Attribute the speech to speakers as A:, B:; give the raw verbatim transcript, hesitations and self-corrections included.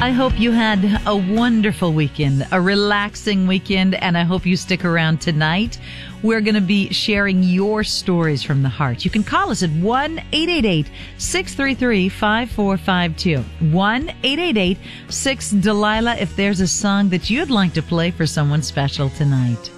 A: I hope you had a wonderful weekend, a relaxing weekend, and I hope you stick around tonight. We're going to be sharing your stories from the heart. You can call us at one eight eight eight, six three three, five four five two. one eight eight eight, six Delilah if there's a song that you'd like to play for someone special tonight.